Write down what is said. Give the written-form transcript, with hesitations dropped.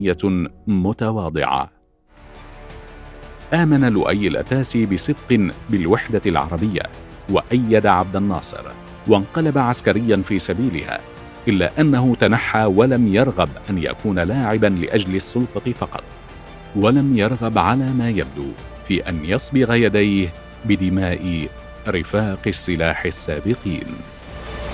متواضعة. آمن لؤي الأتاسي بصدق بالوحدة العربية وأيد عبد الناصر وانقلب عسكريا في سبيلها، إلا أنه تنحى ولم يرغب أن يكون لاعبا لأجل السلطة فقط، ولم يرغب على ما يبدو في أن يصبغ يديه بدماء رفاق السلاح السابقين.